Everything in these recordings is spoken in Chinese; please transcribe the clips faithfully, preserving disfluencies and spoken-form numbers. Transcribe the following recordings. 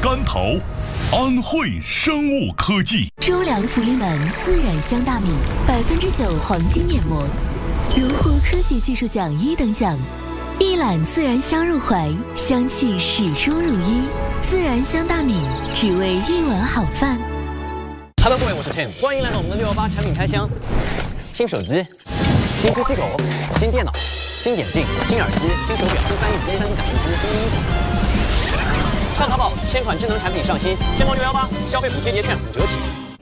竿头，安慧生物科技。 周良福利满自然香大米，百分之九黄金面膜，荣获科学技术奖一等奖。一揽自然香入怀，香气始终如一。自然香大米，只为一碗好饭。 Hello， 各位，我是 Tim， 欢迎来到我们的六一八产品开箱。新手机、新机器狗、新电脑、新眼镜、新耳机、新手表、新翻译机、三 D 打印机、新衣服。上淘宝，千款智能产品上新，天猫六一八消费补贴节券五折起。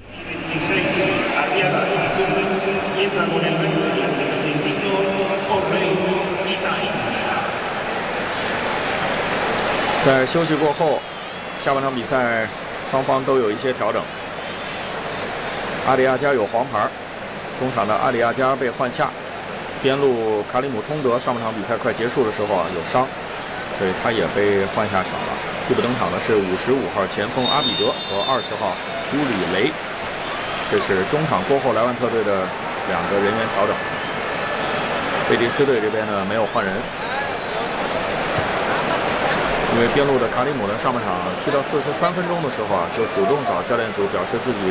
在休息过后，下半场比赛双方都有一些调整。阿里亚加有黄牌，中场的阿里亚加被换下，边路卡里姆通德上半场比赛快结束的时候啊有伤，所以他也被换下场了。替补登场的是五十五号前锋阿比德和二十号乌里雷。这是中场过后莱万特队的两个人员调整。贝蒂斯队这边呢没有换人。因为边路的卡里姆呢，上半场踢到四十三分钟的时候啊，就主动找教练组表示自己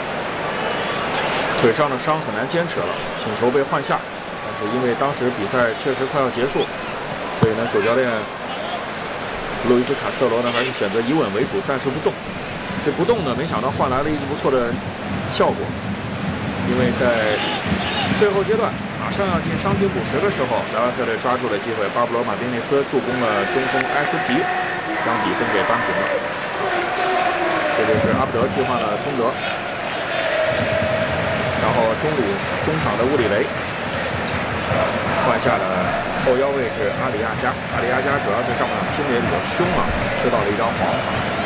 腿上的伤很难坚持了，请求被换下。但是因为当时比赛确实快要结束，所以呢，主教练路易斯卡斯特罗呢，还是选择以稳为主，暂时不动。这不动呢，没想到换来了一个不错的效果，因为在最后阶段。马上要进伤停补时的时候，莱万特队抓住了机会，巴布罗·马丁内斯助攻了中锋埃斯皮，将比分给扳平了。这就是阿布德替换了通德，然后中里中场的乌里雷换下了后腰位置阿里亚加。阿里亚加主要是上半场拼得也比较凶啊，吃到了一张黄牌。